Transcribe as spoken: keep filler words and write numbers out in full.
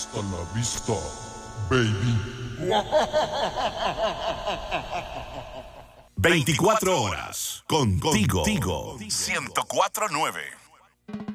Hasta la vista, baby. veinticuatro horas contigo. Contigo. ciento cuatro punto nueve